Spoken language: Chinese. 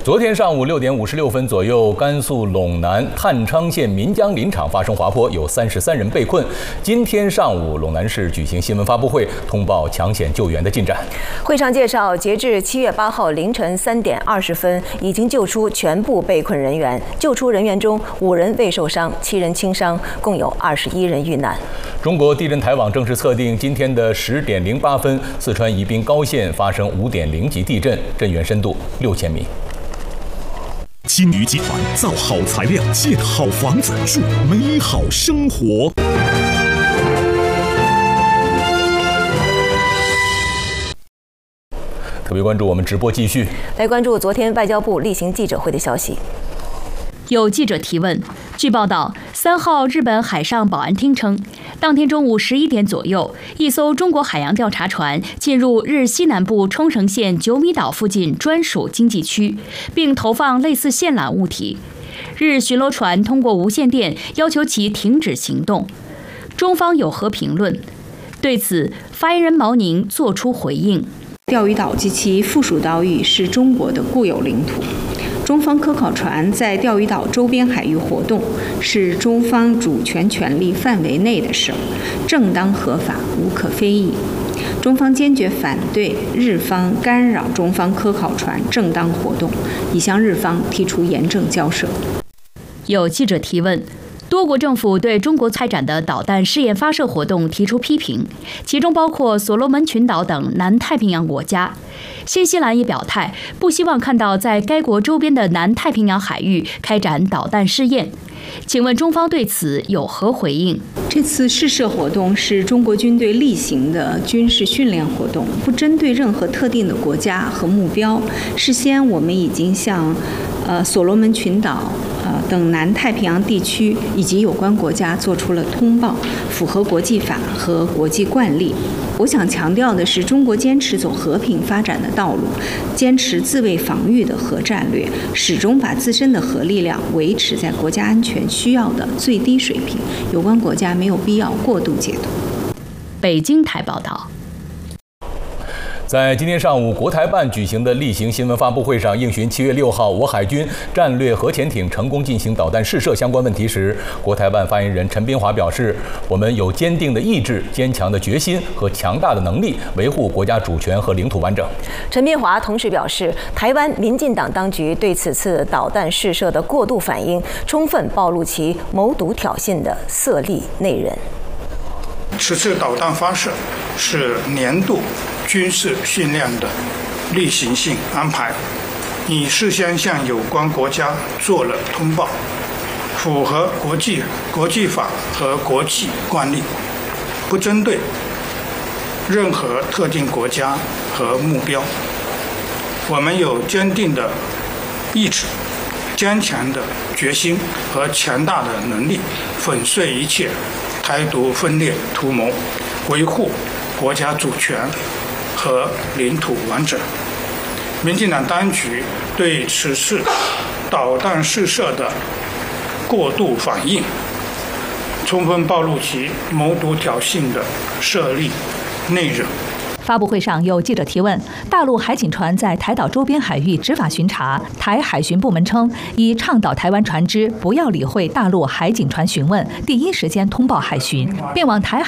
昨天上午6点56分左右，甘肃陇南探昌县岷江林场发生滑坡，有33人被困。今天上午，陇南市举行新闻发布会，通报抢险救援的进展。 会上介绍，截至7月8号凌晨3点20分，已经救出全部被困人员。救出人员中，5人未受伤，7人轻伤，共有21人遇难。 中国地震台网正式测定，今天的10点08分，四川宜宾高县发生5.0级地震，震源深度6000米。 金鱼集团造好材料，建好房子，住美好生活。 特别关注我们直播继续， 来关注昨天外交部例行记者会的消息。 有记者提问，据报道，3号日本海上保安厅称，当天中午11点左右，一艘中国海洋调查船进入日西南部冲绳县九米岛附近专属经济区，并投放类似线缆物体。日巡逻船通过无线电要求其停止行动。中方有何评论？对此，发言人毛宁作出回应： 钓鱼岛及其附属岛屿是中国的固有领土。中方科考船在钓鱼岛周边海域活动，是中方主权权利范围内的事，正当合法，无可非议。中方坚决反对日方干扰中方科考船正当活动，已向日方提出严正交涉。 有记者提问，多国政府对中国开展的导弹试验发射活动提出批评，其中包括所罗门群岛等南太平洋国家。新西兰也表态，不希望看到在该国周边的南太平洋海域开展导弹试验。请问中方对此有何回应？ 这次试射活动是中国军队例行的军事训练活动，不针对任何特定的国家和目标。事先我们已经向所罗门群岛等南太平洋地区以及有关国家做出了通报，符合国际法和国际惯例。我想强调的是，中国坚持走和平发展的道路，坚持自卫防御的核战略，始终把自身的核力量维持在国家安全需要的最低水平。有关国家没有必要过度解读。 北京台报道。 在今天上午，国台办举行的例行新闻发布会上，应询7月6号我海军战略核潜艇成功进行导弹试射相关问题时，国台办发言人陈斌华表示，我们有坚定的意志、坚强的决心和强大的能力，维护国家主权和领土完整。 陈斌华同时表示，台湾民进党当局对此次导弹试射的过度反应，充分暴露其谋独挑衅的色厉内荏。 此次导弹发射是年度军事训练的例行性安排，已事先向有关国家做了通报，符合国际法和国际惯例，不针对任何特定国家和目标。我们有坚定的意志、坚强的决心和强大的能力，粉碎一切台独分裂图谋，维护国家主权和领土完整。民进党当局对此次导弹试射的过度反应，充分暴露其谋独挑衅的色厉内荏。 发布会上有记者提问，大陆海警船在台岛周边海域执法巡查，台海巡部门称已倡导台湾船只不要理会大陆海警船询问，第一时间通报海巡，并往台海